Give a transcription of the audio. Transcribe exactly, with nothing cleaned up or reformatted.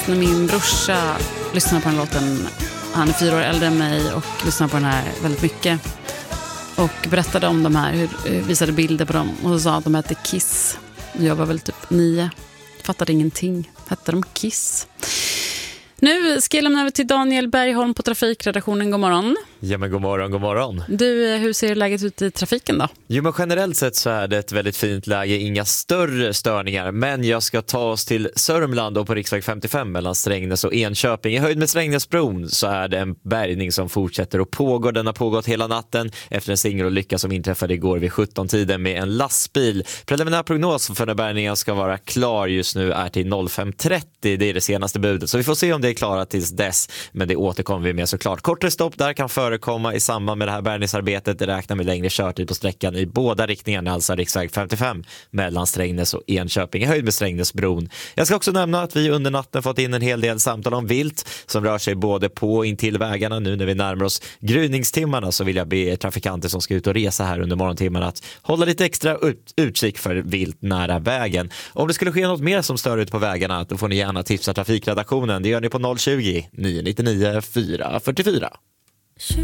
när min brorsa lyssnar på den låten. Han är fyra år äldre än mig och lyssnar på den här väldigt mycket. Och berättade om de här, hur, visade bilder på dem. Och så sa att de hette Kiss. Jag var väl typ nio. Fattade ingenting. Hette de Kiss? Nu ska jag lämna över till Daniel Bergholm på Trafikredaktionen. God morgon. Ja, men god morgon, god morgon. Du, hur ser läget ut i trafiken då? Jo, men generellt sett så är det ett väldigt fint läge, inga större störningar. Men jag ska ta oss till Sörmland och på riksväg femtiofem mellan Strängnäs och Enköping. I höjd med Strängnäsbron så är det en bärgning som fortsätter och pågår. Den har pågått hela natten efter en singelolycka som inträffade igår vid sjutton-tiden med en lastbil. Preliminär prognos för när bärgningen ska vara klar just nu är till fem trettio. Det är det senaste budet. Så vi får se om det är klarat tills dess. Men det återkommer vi med såklart. Kortare stopp där kan förekomma i samband med det här bärgningsarbetet. Det räknar med längre körtid på sträckan i båda riktningarna, alltså riksväg femtiofem mellan Strängnäs och Enköping i höjd med Strängnäsbron. Jag ska också nämna att vi under natten fått in en hel del samtal om vilt som rör sig både på och in till vägarna. Nu när vi närmar oss gryningstimmarna så vill jag be trafikanter som ska ut och resa här under morgontimmarna att hålla lite extra ut- utkik för vilt nära vägen. Om det skulle ske något mer som stör ut på vägarna, då får ni gärna tipsa trafikredaktionen. Det gör ni på noll tjugo, nio nio nio, fyra fyra fyra.